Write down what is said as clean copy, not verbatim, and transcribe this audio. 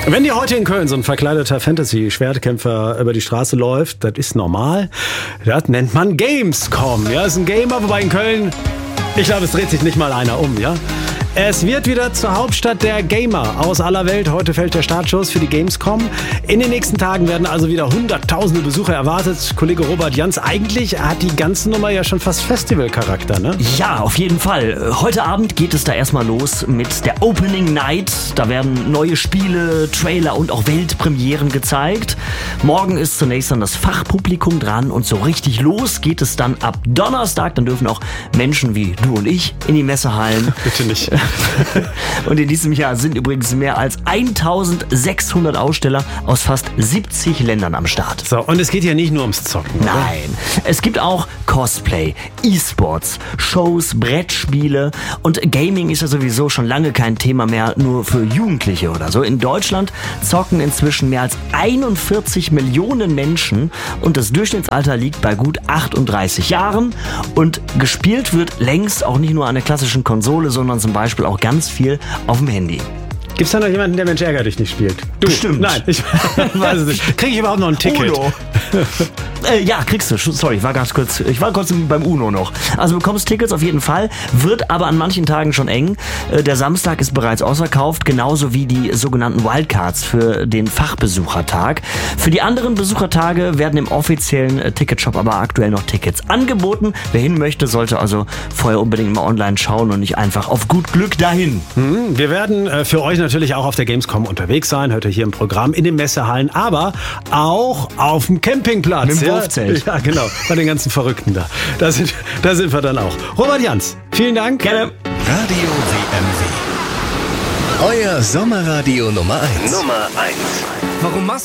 Wenn dir heute in Köln so ein verkleideter Fantasy-Schwertkämpfer über die Straße läuft, das ist normal. Das nennt man Gamescom. Ja, ist ein Gamer, wobei in Köln, ich glaube, es dreht sich nicht mal einer um, ja. Es wird wieder zur Hauptstadt der Gamer aus aller Welt. Heute fällt der Startschuss für die Gamescom. In den nächsten Tagen werden also wieder hunderttausende Besucher erwartet. Kollege Robert Jans, eigentlich hat die ganze Nummer ja schon fast Festivalcharakter, ne? Ja, auf jeden Fall. Heute Abend geht es da erstmal los mit der Opening Night. Da werden neue Spiele, Trailer und auch Weltpremieren gezeigt. Morgen ist zunächst dann das Fachpublikum dran und so richtig los geht es dann ab Donnerstag. Dann dürfen auch Menschen wie du und ich in die Messehallen. Bitte nicht. Und in diesem Jahr sind übrigens mehr als 1600 Aussteller aus fast 70 Ländern am Start. So, und es geht ja nicht nur ums Zocken, oder? Nein, es gibt auch Cosplay, E-Sports, Shows, Brettspiele und Gaming ist ja sowieso schon lange kein Thema mehr nur für Jugendliche oder so. In Deutschland zocken inzwischen mehr als 41 Millionen Menschen und das Durchschnittsalter liegt bei gut 38 Jahren und gespielt wird längst auch nicht nur an der klassischen Konsole, sondern zum Beispiel auch ganz viel auf dem Handy. Gibt's da noch jemanden, der Mensch ärger dich nicht spielt? Du? Bestimmt. Nein, ich weiß es nicht. Kriege ich überhaupt noch ein Ticket? Uno. Ja, kriegst du. Sorry, ich war kurz beim Uno noch. Also bekommst Tickets auf jeden Fall, wird aber an manchen Tagen schon eng. Der Samstag ist bereits ausverkauft, genauso wie die sogenannten Wildcards für den Fachbesuchertag. Für die anderen Besuchertage werden im offiziellen Ticketshop aber aktuell noch Tickets angeboten. Wer hin möchte, sollte also vorher unbedingt mal online schauen und nicht einfach auf gut Glück dahin. Wir werden für euch natürlich auch auf der Gamescom unterwegs sein, heute hier im Programm, in den Messehallen, aber auch auf dem Campingplatz. Mit dem Wurfzelt. Ja, genau, bei den ganzen Verrückten da. Da sind wir dann auch. Robert Jans, vielen Dank. Gerne. Radio WMW. Euer Sommerradio Nummer 1. Warum machst